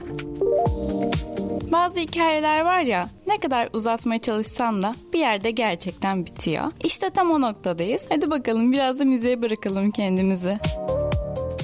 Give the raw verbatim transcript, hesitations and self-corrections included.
Bazı hikayeler var ya, ne kadar uzatmaya çalışsan da bir yerde gerçekten bitiyor. İşte tam o noktadayız. Hadi bakalım biraz da müziğe bırakalım kendimizi.